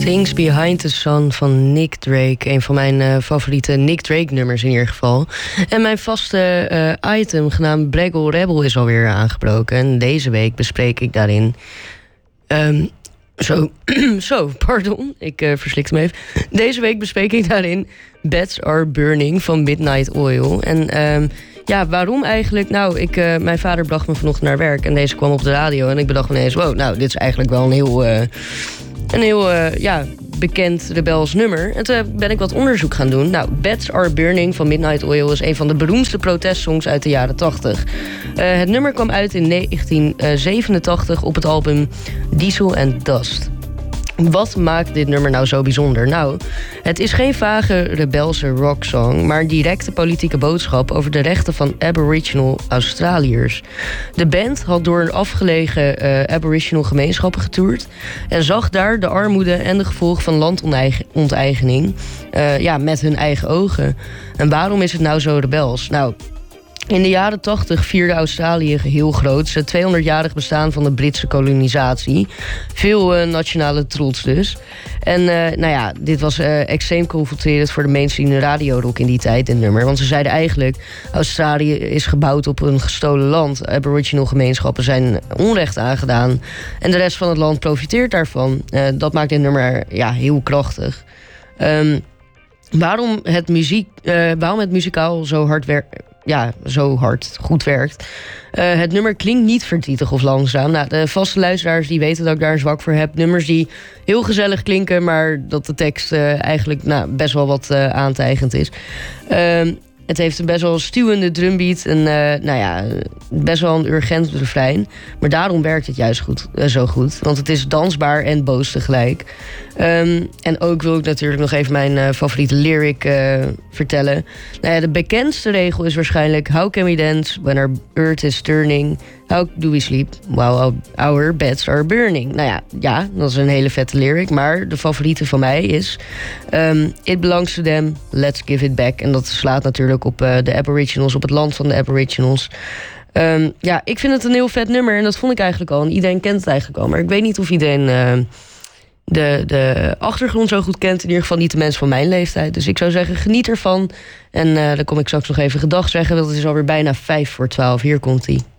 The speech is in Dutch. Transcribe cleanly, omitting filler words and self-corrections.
Things Behind the Sun van Nick Drake. Een van mijn favoriete Nick Drake nummers in ieder geval. En mijn vaste item genaamd Braggle Rebel is alweer aangebroken. En deze week bespreek ik daarin... pardon, ik verslikte me even. Deze week bespreek ik daarin Beds Are Burning van Midnight Oil. En waarom eigenlijk? Nou, mijn vader bracht me vanochtend naar werk en deze kwam op de radio. En ik bedacht ineens, wow, nou, dit is eigenlijk wel een heel bekend rebels nummer. En toen ben ik wat onderzoek gaan doen. Nou, Beds Are Burning van Midnight Oil is een van de beroemdste protestsongs uit de jaren 80. Het nummer kwam uit in 1987 op het album Diesel and Dust. Wat maakt dit nummer nou zo bijzonder? Nou, het is geen vage rebelse rocksong, maar een directe politieke boodschap over de rechten van Aboriginal Australiërs. De band had door een afgelegen Aboriginal gemeenschappen getoerd en zag daar de armoede en de gevolgen van landonteigening met hun eigen ogen. En waarom is het nou zo rebels? Nou, in de jaren 80 vierde Australië heel groot het 200-jarig bestaan van de Britse kolonisatie. Veel nationale trots dus. En dit was extreem confronterend voor de mainstream radiorock in die tijd, dit nummer. Want ze zeiden eigenlijk, Australië is gebouwd op een gestolen land. Aboriginal gemeenschappen zijn onrecht aangedaan. En de rest van het land profiteert daarvan. Dat maakt dit nummer heel krachtig. Waarom het muzikaal zo hard goed werkt. Het nummer klinkt niet verdrietig of langzaam. Nou, de vaste luisteraars die weten dat ik daar een zwak voor heb. Nummers die heel gezellig klinken, maar dat de tekst eigenlijk best wel wat aantijgend is. Het heeft een best wel stuwende drumbeat en best wel een urgent refrein. Maar daarom werkt het juist zo goed. Want het is dansbaar en boos tegelijk. En ook wil ik natuurlijk nog even mijn favoriete lyric vertellen. De bekendste regel is waarschijnlijk: How can we dance when our earth is turning? How do we sleep while our beds are burning? Dat is een hele vette lyric. Maar de favoriete van mij is It belongs to them, let's give it back. En dat slaat natuurlijk op de Aboriginals, op het land van de Aboriginals. Ik vind het een heel vet nummer. En dat vond ik eigenlijk al. En iedereen kent het eigenlijk al. Maar ik weet niet of iedereen de achtergrond zo goed kent. In ieder geval niet de mensen van mijn leeftijd. Dus ik zou zeggen, geniet ervan. En dan kom ik straks nog even gedag zeggen. Want het is alweer bijna 11:55. Hier komt-ie.